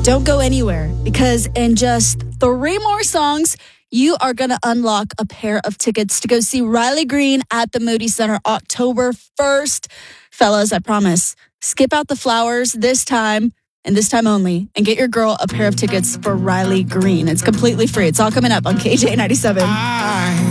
Don't go anywhere, because in just 3 more songs, you are going to unlock a pair of tickets to go see Riley Green at the Moody Center October 1st. Fellas, I promise, skip out the flowers this time and this time only, and get your girl a pair of tickets for Riley Green. It's completely free. It's all coming up on KJ97.